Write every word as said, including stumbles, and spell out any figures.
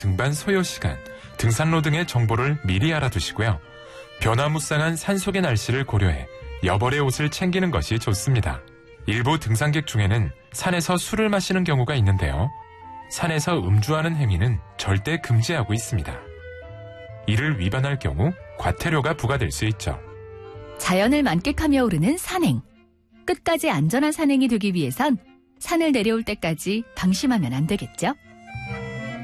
등반 소요 시간, 등산로 등의 정보를 미리 알아두시고요. 변화무쌍한 산속의 날씨를 고려해 여벌의 옷을 챙기는 것이 좋습니다. 일부 등산객 중에는 산에서 술을 마시는 경우가 있는데요. 산에서 음주하는 행위는 절대 금지하고 있습니다. 이를 위반할 경우 과태료가 부과될 수 있죠. 자연을 만끽하며 오르는 산행. 끝까지 안전한 산행이 되기 위해선 산을 내려올 때까지 방심하면 안 되겠죠?